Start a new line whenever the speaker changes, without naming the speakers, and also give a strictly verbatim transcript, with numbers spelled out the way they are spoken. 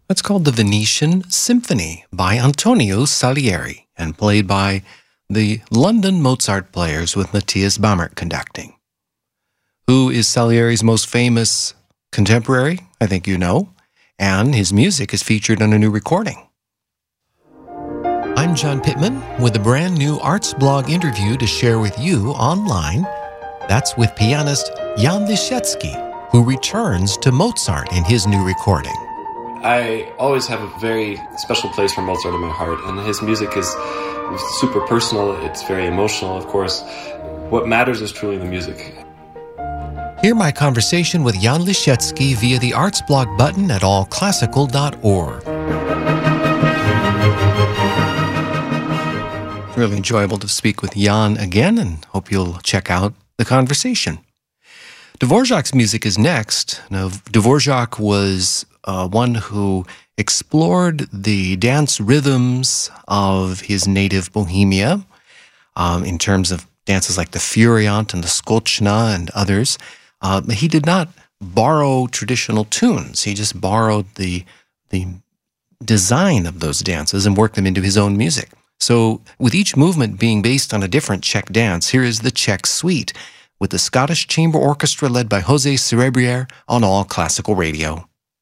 That's called the Venetian Symphony by Antonio Salieri and played by the London Mozart Players with Matthias Bamert conducting. Who is Salieri's most famous contemporary? I think you know. And his music is featured on a new recording. I'm John Pittman with a brand new Arts Blog interview to share with you online. That's with pianist Jan Lisiecki, who returns to Mozart in his new recording.
I always have a very special place for Mozart in my heart, and his music is super personal. It's very emotional, of course. What matters is truly the music.
Hear my conversation with Jan Lisiecki via the Arts Blog button at all classical dot org. Really enjoyable to speak with Jan again, and hope you'll check out the conversation. Dvorak's music is next. Now, Dvorak was uh, one who explored the dance rhythms of his native Bohemia um, in terms of dances like the Furiant and the Skoczna and others. Uh, he did not borrow traditional tunes. He just borrowed the, the design of those dances and worked them into his own music. So with each movement being based on a different Czech dance, here is the Czech Suite with the Scottish Chamber Orchestra led by José Cerebriere on All Classical Radio.